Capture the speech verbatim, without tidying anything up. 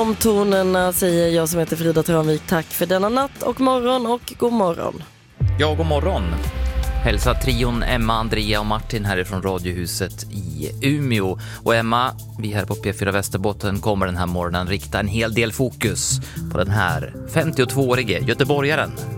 de tonerna säger jag som heter Frida Tranvik tack för denna natt och morgon och god morgon. Ja, god morgon. Hälsa trion Emma, Andrea och Martin härifrån Radiohuset i Umeå. Och Emma, vi här på P fyra Västerbotten kommer den här morgonen rikta en hel del fokus på den här femtiotvåårige göteborgaren.